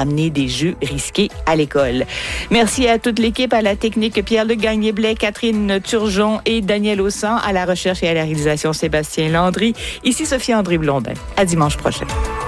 amener des jeux risqués à l'école. Merci à toute l'équipe, à la technique Pierre-Luc Gagné-Blais, Catherine Turgeon et Daniel Aussan, à la recherche et à la réalisation Sébastien Landry. Ici Sophie-André Blondin. À dimanche prochain.